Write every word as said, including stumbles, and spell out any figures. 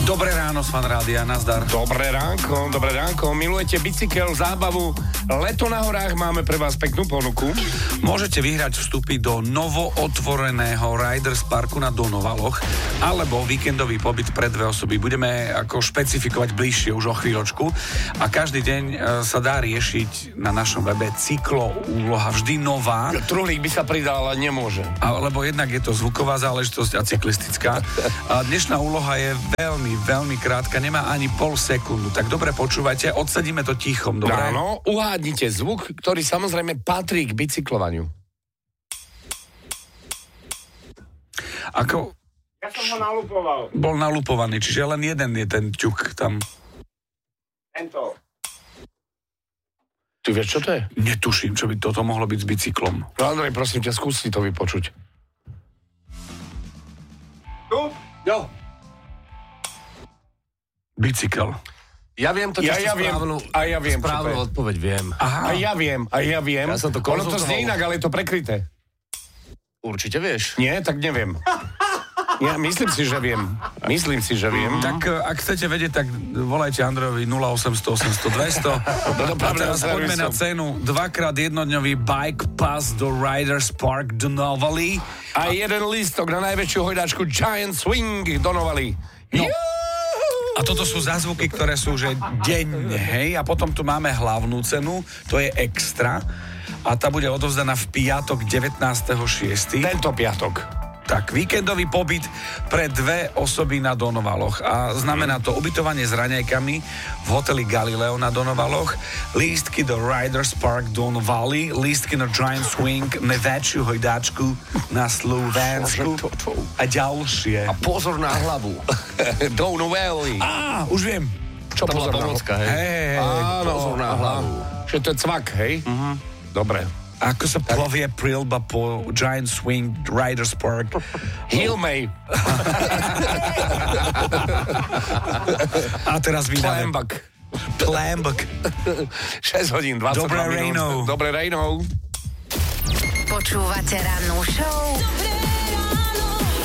Dobré ráno z Fan Rádia, nazdar. Dobré ránko, dobré ránko. Milujete bicykel, zábavu, leto na horách, máme pre vás peknú ponuku. Môžete vyhrať vstupy do novo otvoreného Riders Parku na Donovaloch alebo víkendový pobyt pre dve osoby. Budeme ako špecifikovať bližšie už o chvíľočku a každý deň sa dá riešiť na našom webe cyklo úloha, vždy nová. Truhlík by sa pridal, ale nemôže. A, lebo jednak je to zvuková záležitosť a cyklistická. A dnešná úloha je veľmi, veľmi krátka, nemá ani pol sekundu. Tak dobre počúvajte, odsedíme to tichom, dobre? Áno, uhádnite zvuk, ktorý samozrejme patrí k bicyklovaniu. Ako... Ja som ho nalupoval. Bol nalupovaný, čiže len jeden je ten ťuk tam. Tento. Ty vieš, čo to je? Netuším, čo by toto mohlo byť s bicyklom. No, Andrej, prosím ťa, skús si to vypočuť. Tu? Jo. Bicykel. Ja viem to, čo Ja, ja viem, správnu, a ja viem, čo to správnu je. odpoveď viem. A ja viem, a ja viem. Ja som to Ono to konzultoval. znie inak, ale je to prekryté. Určite vieš. Nie, tak neviem. Ja myslím si, že viem. Myslím si, že viem. Tak ak chcete vedieť, tak volajte Andrejovi nula osemsto osemsto dvesto. A teraz poďme na cenu. Dvakrát jednodňový bike pass do Riders Park do Novali. A jeden lístok na najväčšiu hojdačku Giant Swing do Novali. No. A toto sú zázvuky, ktoré sú že denne, hej? A potom tu máme hlavnú cenu, to je extra. A tá bude odovzdaná v piatok devätnásteho šiesteho Tento piatok. Tak, víkendový pobyt pre dve osoby na Donovaloch. A znamená to ubytovanie s raňajkami v hoteli Galileo na Donovaloch, lístky do Riders Park Don Valley, lístky na Giant Swing, najväčšiu hojdáčku na Slovensku a ďalšie. A pozor na hlavu. Don Valley. Á, už viem. Čo To bola pozor na pomocka, hej. Hej, Áno, pozor na aha. hlavu. Že to je cvak, hej? Uh-huh. Dobre. ako sa plovie prilba po Giant Swing Riders Park. Hill May. A teraz vydáme. Plambak. Plambak. šesť hodín, dvadsaťdva Dobré minút. ráno. Dobré ráno. Počúvate rannú show